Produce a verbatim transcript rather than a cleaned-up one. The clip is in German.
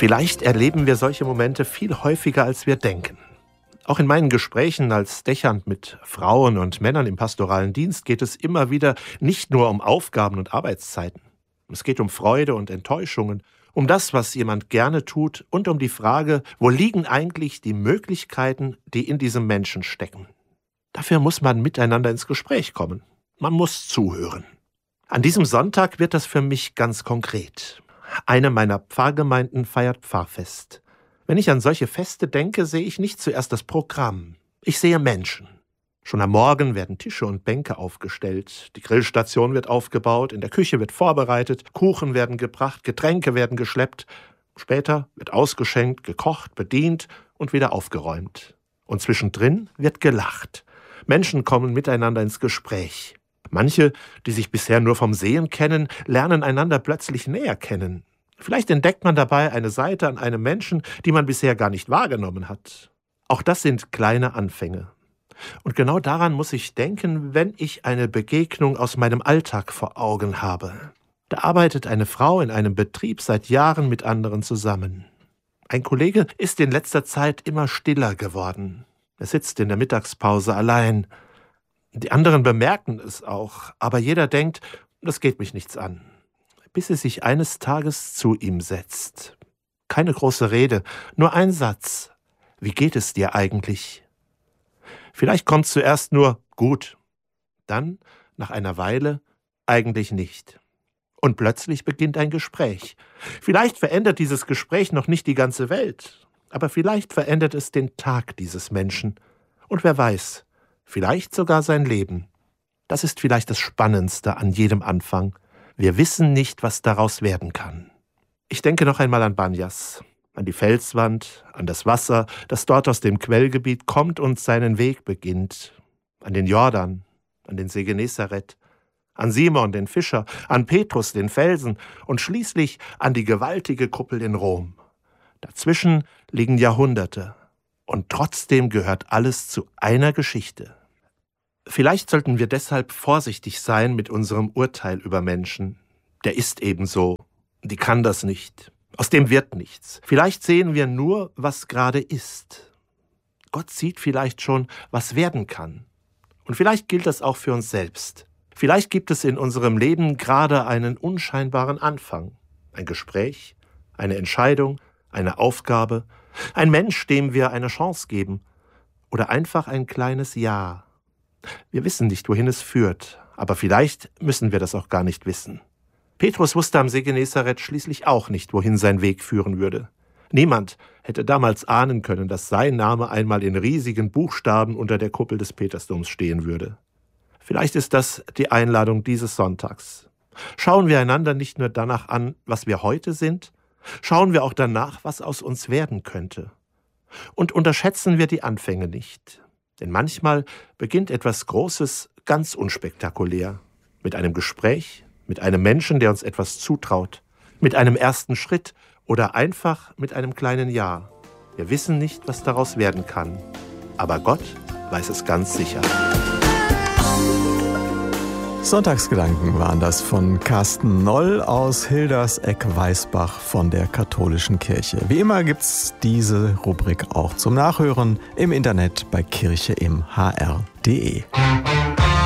Vielleicht erleben wir solche Momente viel häufiger, als wir denken. Auch in meinen Gesprächen als Dechant mit Frauen und Männern im pastoralen Dienst geht es immer wieder nicht nur um Aufgaben und Arbeitszeiten. Es geht um Freude und Enttäuschungen, um das, was jemand gerne tut und um die Frage, wo liegen eigentlich die Möglichkeiten, die in diesem Menschen stecken. Dafür muss man miteinander ins Gespräch kommen. Man muss zuhören. An diesem Sonntag wird das für mich ganz konkret. Eine meiner Pfarrgemeinden feiert Pfarrfest. Wenn ich an solche Feste denke, sehe ich nicht zuerst das Programm. Ich sehe Menschen. Schon am Morgen werden Tische und Bänke aufgestellt, die Grillstation wird aufgebaut, in der Küche wird vorbereitet, Kuchen werden gebracht, Getränke werden geschleppt. Später wird ausgeschenkt, gekocht, bedient und wieder aufgeräumt. Und zwischendrin wird gelacht. Menschen kommen miteinander ins Gespräch. Manche, die sich bisher nur vom Sehen kennen, lernen einander plötzlich näher kennen. Vielleicht entdeckt man dabei eine Seite an einem Menschen, die man bisher gar nicht wahrgenommen hat. Auch das sind kleine Anfänge. Und genau daran muss ich denken, wenn ich eine Begegnung aus meinem Alltag vor Augen habe. Da arbeitet eine Frau in einem Betrieb seit Jahren mit anderen zusammen. Ein Kollege ist in letzter Zeit immer stiller geworden. Er sitzt in der Mittagspause allein. Die anderen bemerken es auch, aber jeder denkt, das geht mich nichts an. Bis sie sich eines Tages zu ihm setzt. Keine große Rede, nur ein Satz. Wie geht es dir eigentlich? Vielleicht kommt zuerst nur gut. Dann, nach einer Weile, eigentlich nicht. Und plötzlich beginnt ein Gespräch. Vielleicht verändert dieses Gespräch noch nicht die ganze Welt, aber vielleicht verändert es den Tag dieses Menschen. Und wer weiß, vielleicht sogar sein Leben. Das ist vielleicht das Spannendste an jedem Anfang. Wir wissen nicht, was daraus werden kann. Ich denke noch einmal an Banjas, an die Felswand, an das Wasser, das dort aus dem Quellgebiet kommt und seinen Weg beginnt, an den Jordan, an den See Genezareth, an Simon, den Fischer, an Petrus, den Felsen und schließlich an die gewaltige Kuppel in Rom. Dazwischen liegen Jahrhunderte und trotzdem gehört alles zu einer Geschichte. Vielleicht sollten wir deshalb vorsichtig sein mit unserem Urteil über Menschen. Der ist eben so, die kann das nicht, aus dem wird nichts. Vielleicht sehen wir nur, was gerade ist. Gott sieht vielleicht schon, was werden kann. Und vielleicht gilt das auch für uns selbst. Vielleicht gibt es in unserem Leben gerade einen unscheinbaren Anfang. Ein Gespräch, eine Entscheidung, eine Aufgabe, ein Mensch, dem wir eine Chance geben oder einfach ein kleines Ja. Wir wissen nicht, wohin es führt, aber vielleicht müssen wir das auch gar nicht wissen. Petrus wusste am See Genezareth schließlich auch nicht, wohin sein Weg führen würde. Niemand hätte damals ahnen können, dass sein Name einmal in riesigen Buchstaben unter der Kuppel des Petersdoms stehen würde. Vielleicht ist das die Einladung dieses Sonntags. Schauen wir einander nicht nur danach an, was wir heute sind, schauen wir auch danach, was aus uns werden könnte. Und unterschätzen wir die Anfänge nicht. Denn manchmal beginnt etwas Großes ganz unspektakulär. Mit einem Gespräch, mit einem Menschen, der uns etwas zutraut, mit einem ersten Schritt oder einfach mit einem kleinen Ja. Wir wissen nicht, was daraus werden kann. Aber Gott weiß es ganz sicher. Sonntagsgedanken waren das von Carsten Noll aus Hilderseck-Weißbach von der Katholischen Kirche. Wie immer gibt's diese Rubrik auch zum Nachhören im Internet bei kirche im h r punkt d e.